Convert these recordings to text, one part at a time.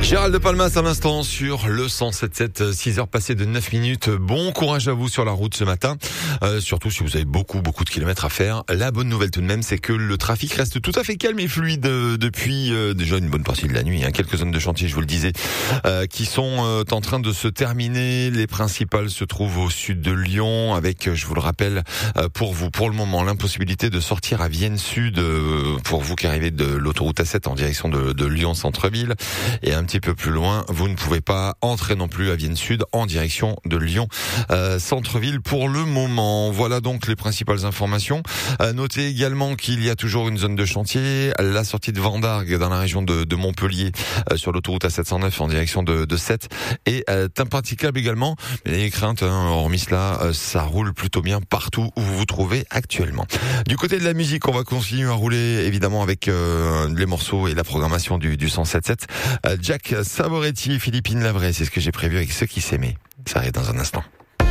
Gérald de Palmas à l'instant sur le 107.7, 6 heures passées de 9 minutes. Bon courage à vous sur la route ce matin, surtout si vous avez beaucoup de kilomètres à faire. La bonne nouvelle tout de même, c'est que le trafic reste tout à fait calme et fluide depuis déjà une bonne partie de la nuit. Quelques zones de chantier, je vous le disais, qui sont en train de se terminer. Les principales se trouvent au sud de Lyon, avec, je vous le rappelle, pour vous, pour le moment, l'impossibilité de sortir à Vienne Sud, pour vous qui arrivez de l'autoroute A7 en direction de Lyon centre-ville, et un petit peu plus loin, vous ne pouvez pas entrer non plus à Vienne Sud en direction de Lyon centre-ville pour le moment. Voilà donc les principales informations. Notez également qu'il y a toujours une zone de chantier, la sortie de Vendargues dans la région de Montpellier, sur l'autoroute A709 en direction de Sète, et impraticable également. Les craintes, hormis cela, ça roule plutôt bien partout où vous vous trouvez actuellement. Du côté de la musique, on va continuer à rouler évidemment avec les morceaux et la programmation du 107.7. Jack Savoretti et Philippine Lavray, c'est ce que j'ai prévu avec Ceux qui s'aimaient. Ça arrive dans un instant.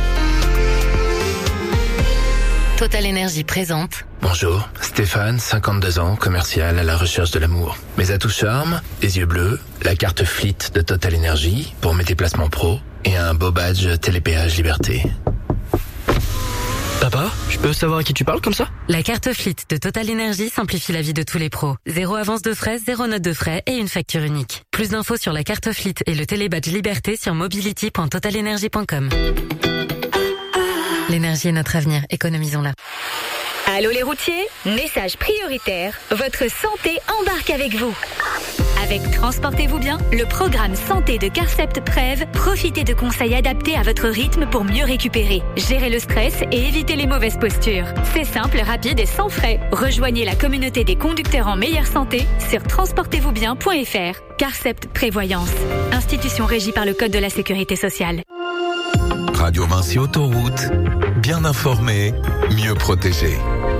Total Énergie présente. Bonjour, Stéphane, 52 ans, commercial à la recherche de l'amour. Mes atouts charme, les yeux bleus, la carte Fleet de Total Énergie pour mes déplacements pro et un beau badge Télépéage Liberté. Papa, je peux savoir à qui tu parles comme ça? La carte Fleet de Total Énergie simplifie la vie de tous les pros. 0 avance de frais, 0 note de frais et une facture unique. Plus d'infos sur la carte Fleet et le télébadge Liberté sur mobility.totalenergie.com. L'énergie est notre avenir, économisons-la. Allô les routiers, message prioritaire, votre santé embarque avec vous. Avec Transportez-vous bien, le programme santé de Carcept Prev, profitez de conseils adaptés à votre rythme pour mieux récupérer, gérer le stress et éviter les mauvaises postures. C'est simple, rapide et sans frais. Rejoignez la communauté des conducteurs en meilleure santé sur transportezvousbien.fr. Carcept Prévoyance, institution régie par le Code de la Sécurité sociale. Radio Vinci Autoroute, bien informé, mieux protégé.